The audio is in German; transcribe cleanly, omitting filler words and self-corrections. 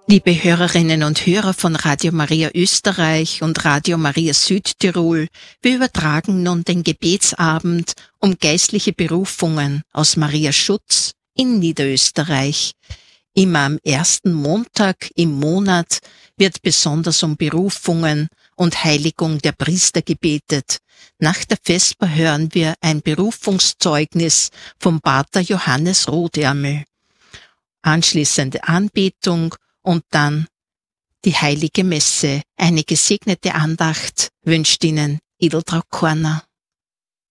Liebe Hörerinnen und Hörer von Radio Maria Österreich und Radio Maria Südtirol, wir übertragen nun den Gebetsabend um geistliche Berufungen aus Marias Schutz in Niederösterreich. Immer am ersten Montag im Monat wird besonders um Berufungen und Heiligung der Priester gebetet. Nach der Vesper hören wir ein Berufungszeugnis vom Pater Johannes Rothärmel. Anschließende Anbetung und dann die Heilige Messe. Eine gesegnete Andacht wünscht Ihnen Edeltraud Korner.